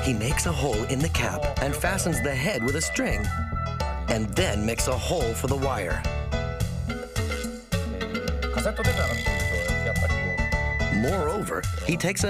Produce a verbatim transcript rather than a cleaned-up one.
He makes a hole in the cap and fastens the head with a string, and then makes a hole for the wire. カセットテープなんか見てるとやっぱりこう Moreover, he takes a